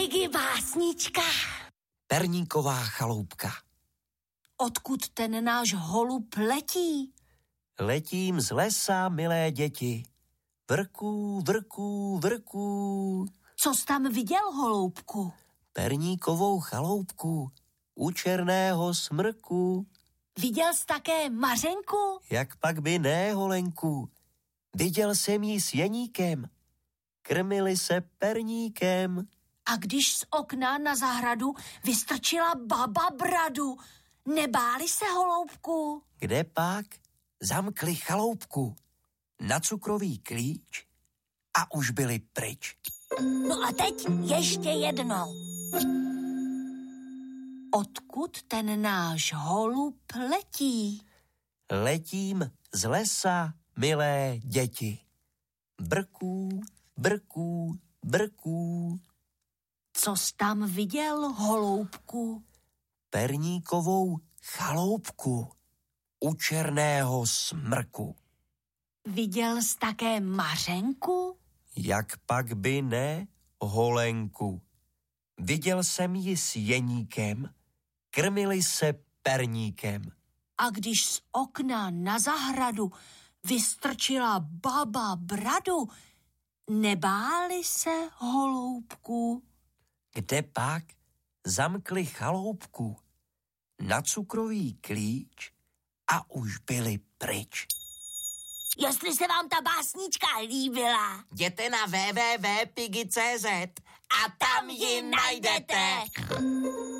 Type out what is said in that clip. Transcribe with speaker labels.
Speaker 1: Piggy básnička.
Speaker 2: Perníková chaloupka.
Speaker 1: Odkud ten náš holub letí?
Speaker 2: Letím z lesa, milé děti. Vrků, vrků, vrků.
Speaker 1: Co jsi tam viděl, holoubku?
Speaker 2: Perníkovou chaloupku u černého smrku.
Speaker 1: Viděl jsi také Mařenku?
Speaker 2: Jak pak by ne, holenku. Viděl jsem ji s Jeníkem. Krmili se perníkem.
Speaker 1: A když z okna na zahradu vystrčila baba bradu, nebáli se, holoubku?
Speaker 2: Kde pak? Zamkli chaloupku na cukrový klíč a už byli pryč.
Speaker 1: No a teď ještě jednou. Odkud ten náš holub letí?
Speaker 2: Letím z lesa, milé děti. Brků, brků, brků.
Speaker 1: Co jsi tam viděl, holoubku?
Speaker 2: Perníkovou chaloupku u černého smrku.
Speaker 1: Viděl jsi také Mařenku?
Speaker 2: Jak pak by ne, holenku. Viděl jsem ji s Jeníkem, krmili se perníkem.
Speaker 1: A když z okna na zahradu vystrčila baba bradu, nebáli se, holoubku?
Speaker 2: Kde pak? Zamkli chaloupku na cukrový klíč a už byli pryč.
Speaker 1: Jestli se vám ta básnička líbila,
Speaker 2: Jděte na www.piggy.cz
Speaker 1: a tam ji najdete.